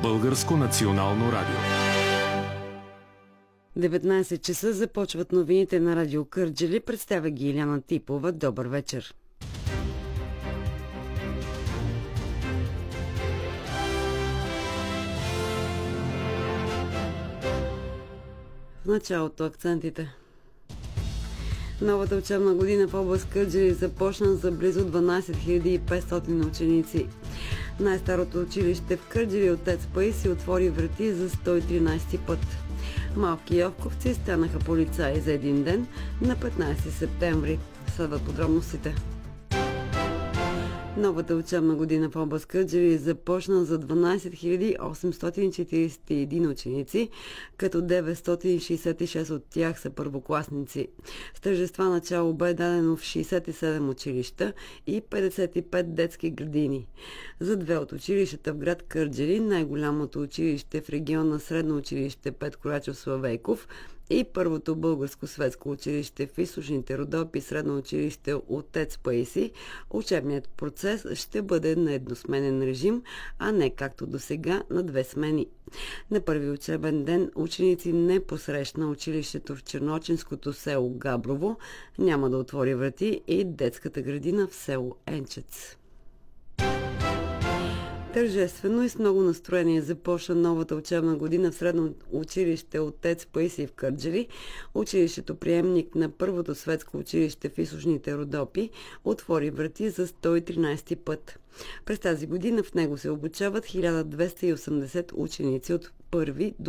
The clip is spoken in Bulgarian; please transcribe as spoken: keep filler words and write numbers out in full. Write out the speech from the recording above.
Българско национално радио. деветнайсет часа започват новините на Радио Кърджали. Представя ги Иляна Типова. Добър вечер. В началото акцентите. Новата учебна година в област Кърджали започна за близо дванайсет хиляди и петстотин ученици. Най-старото училище в Кърджали, Отец Паисий, отвори врати за сто и тринайсети път. Малки йовковци станаха полицаи за един ден на петнайсети септември. Следват подробностите. Новата учебна година в област Кърджали започна за дванайсет хиляди осемстотин четирийсет и един ученици, като деветстотин шейсет и шест от тях са първокласници. С тържества начало бе дадено в шейсет и седем училища и петдесет и пет детски градини. За две от училищата в град Кърджали, най-голямото училище в региона Средно училище Петко Рачов Славейков и първото българско светско училище в източните Родопи, Средно училище Отец Паисий, учебният процес ще бъде на едносменен режим, а не както до сега на две смени. На първи учебен ден ученици не посрещна училището в черночинското село Габрово, няма да отвори врати и детската градина в село Енчец. Тържествено и с много настроение започна новата учебна година в Средно училище Отец Паисий в Кърджали. Училището, приемник на първото светско училище в източните Родопи, отвори врати за сто и тринайсети път. През тази година в него се обучават хиляда двеста и осемдесет ученици от първи до